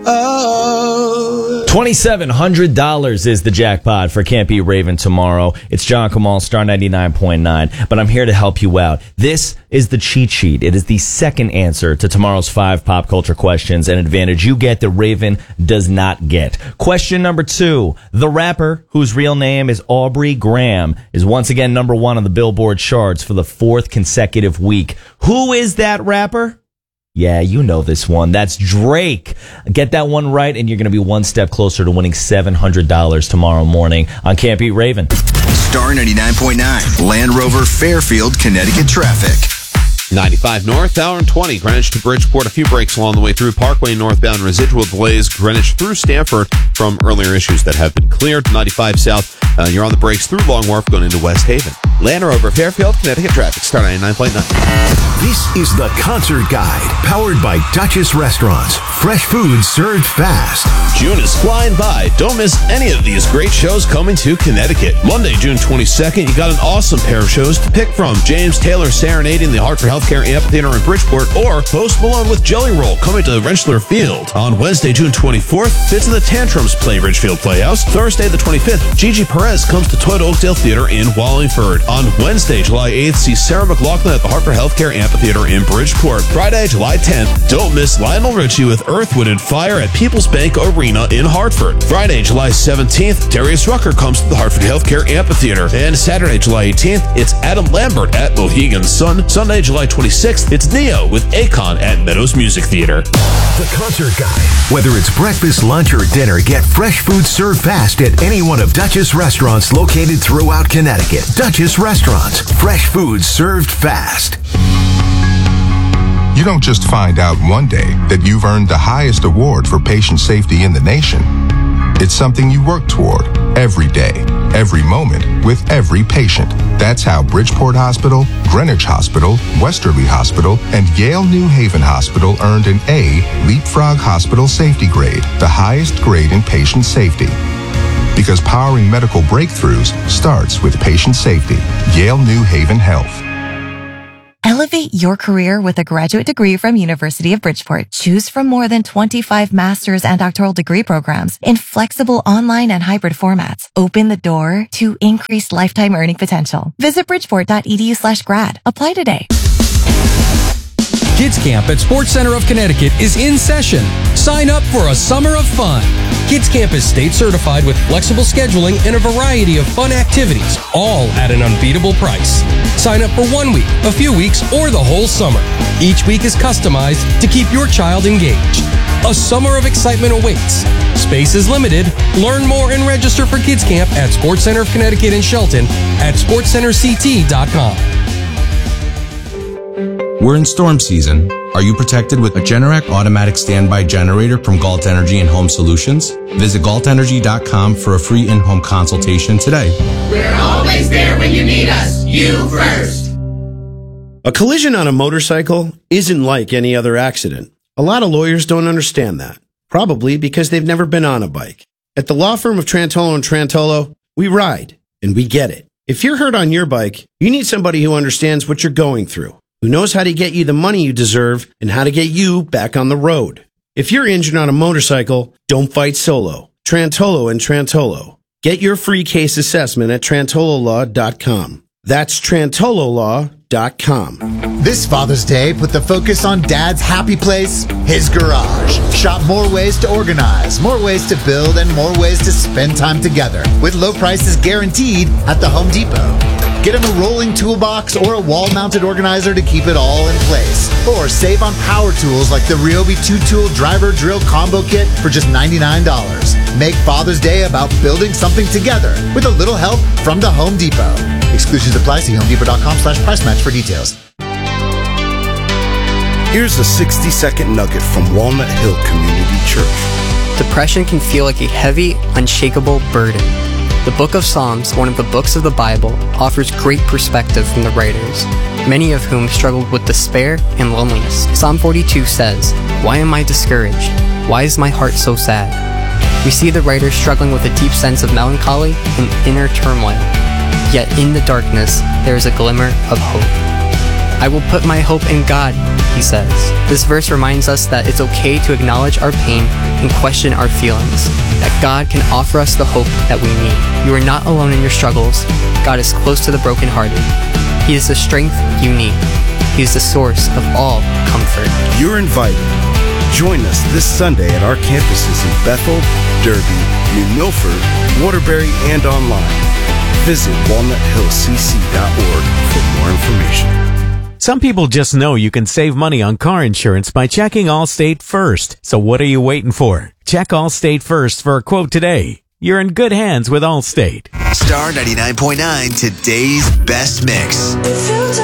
$2,700 is the jackpot for Can't Be Raven tomorrow. It's John Kamal, Star 99.9, but I'm here to help you out. This is the cheat sheet. It is the second answer to tomorrow's 5 pop culture questions, an advantage you get that Raven does not get. Question number 2. The rapper, whose real name is Aubrey Graham, is once again number 1 on the Billboard charts for the 4th consecutive week. Who is that rapper? Yeah, you know this one. That's Drake. Get that one right, and you're going to be one step closer to winning $700 tomorrow morning on Can't Beat Raven. Star 99.9, Land Rover, Fairfield, Connecticut traffic. 95 north, hour and 20, Greenwich to Bridgeport. A few breaks along the way through. Parkway northbound, residual delays. Greenwich through Stamford from earlier issues that have been cleared. 95 south, you're on the brakes through Long Wharf going into West Haven. Land Rover, Fairfield, Connecticut traffic. Star 99.9. This is the Concert Guide, powered by Duchess Restaurants. Fresh food served fast. June is flying by. Don't miss any of these great shows coming to Connecticut. Monday, June 22nd, you got an awesome pair of shows to pick from. James Taylor serenading the Hartford Healthcare Amphitheater in Bridgeport, or Post Malone with Jelly Roll coming to Rentschler Field. On Wednesday, June 24th, Fits and the Tantrums play Ridgefield Playhouse. Thursday, the 25th, Gigi Perez comes to Toyota Oakdale Theater in Wallingford. On Wednesday, July 8th, see Sarah McLachlan at the Hartford Healthcare Amphitheater in Bridgeport. Friday, July 10th, don't miss Lionel Richie with Earth, Wind & Fire at People's Bank Arena in Hartford. Friday, July 17th, Darius Rucker comes to the Hartford Healthcare Amphitheater. And Saturday, July 18th, it's Adam Lambert at Mohegan Sun. Sunday, July 26th, it's Neo with Akon at Meadows Music Theater. The Concert Guide. Whether it's breakfast, lunch, or dinner, get fresh food served fast at any one of Duchess Restaurants located throughout Connecticut. Duchess Restaurants. Fresh food served fast. You don't just find out one day that you've earned the highest award for patient safety in the nation. It's something you work toward every day, every moment, with every patient. That's how Bridgeport Hospital, Greenwich Hospital, Westerly Hospital, and Yale New Haven Hospital earned an A Leapfrog Hospital Safety Grade, the highest grade in patient safety. Because powering medical breakthroughs starts with patient safety. Yale New Haven Health. Elevate your career with a graduate degree from University of Bridgeport. Choose from more than 25 master's and doctoral degree programs in flexible online and hybrid formats. Open the door to increased lifetime earning potential. Visit bridgeport.edu/grad. Apply today. Kids Camp at Sports Center of Connecticut is in session. Sign up for a summer of fun. Kids Camp is state certified with flexible scheduling and a variety of fun activities, all at an unbeatable price. Sign up for 1 week, a few weeks, or the whole summer. Each week is customized to keep your child engaged. A summer of excitement awaits. Space is limited. Learn more and register for Kids Camp at Sports Center of Connecticut in Shelton at sportscenterct.com. We're in storm season. Are you protected with a Generac automatic standby generator from Galt Energy and Home Solutions? Visit galtenergy.com for a free in-home consultation today. We're always there when you need us. You first. A collision on a motorcycle isn't like any other accident. A lot of lawyers don't understand that, probably because they've never been on a bike. At the law firm of Trantolo & Trantolo, we ride, and we get it. If you're hurt on your bike, you need somebody who understands what you're going through, who knows how to get you the money you deserve and how to get you back on the road. If you're injured on a motorcycle, don't fight solo. Trantolo & Trantolo. Get your free case assessment at trantololaw.com. That's trantololaw.com. This Father's Day, put the focus on Dad's happy place, his garage. Shop more ways to organize, more ways to build, and more ways to spend time together. With low prices guaranteed at the Home Depot. Get him a rolling toolbox or a wall-mounted organizer to keep it all in place. Or save on power tools like the Ryobi 2-tool driver drill combo kit for just $99. Make Father's Day about building something together with a little help from the Home Depot. Exclusions apply. See homedepot.com/price match for details. Here's a 60-second nugget from Walnut Hill Community Church. Depression can feel like a heavy, unshakable burden. The Book of Psalms, one of the books of the Bible, offers great perspective from the writers, many of whom struggled with despair and loneliness. Psalm 42 says, "Why am I discouraged? Why is my heart so sad?" We see the writer struggling with a deep sense of melancholy and inner turmoil. Yet in the darkness, there is a glimmer of hope. I will put my hope in God, he says. This verse reminds us that it's okay to acknowledge our pain and question our feelings, that God can offer us the hope that we need. You are not alone in your struggles. God is close to the brokenhearted. He is the strength you need. He is the source of all comfort. You're invited. Join us this Sunday at our campuses in Bethel, Derby, New Milford, Waterbury, and online. Visit walnuthillcc.org for more information. Some people just know you can save money on car insurance by checking Allstate first. So what are you waiting for? Check Allstate first for a quote today. You're in good hands with Allstate. Star 99.9, today's best mix.